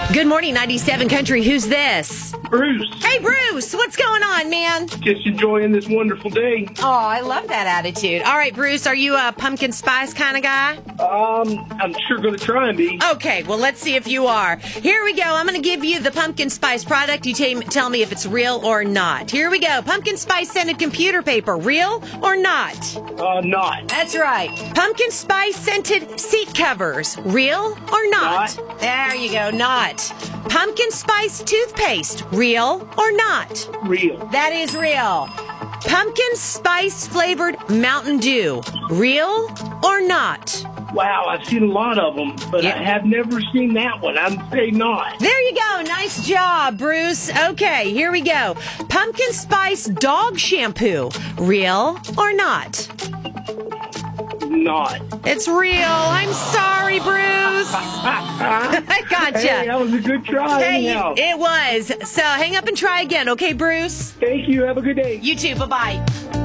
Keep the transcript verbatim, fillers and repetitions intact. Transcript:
Good morning, ninety-seven Country. Who's this? Bruce. Hey, Bruce. What's going on, man? Just enjoying this wonderful day. Oh, I love that attitude. All right, Bruce, are you a pumpkin spice kind of guy? Um, I'm sure going to try and be. Okay, well, let's see if you are. Here we go. I'm going to give you the pumpkin spice product. You t- tell me if it's real or not. Here we go. Pumpkin spice scented computer paper. Real or not? Uh, not. That's right. Pumpkin spice scented seat covers. Real or not? Not. There you go. Not. Pumpkin spice toothpaste. Real or not? Real. That is real. Pumpkin spice flavored Mountain Dew. Real or not? Wow, I've seen a lot of them, but Yeah. I have never seen that one. I'm saying not. There you go. Nice job, Bruce. Okay, here we go. Pumpkin spice dog shampoo. Real or not? Not. It's real. I'm sorry, Bruce. I gotcha. Hey, that was a good try. Hey, anyhow. it was. So hang up and try again, okay, Bruce? Thank you. Have a good day. You too. Bye-bye.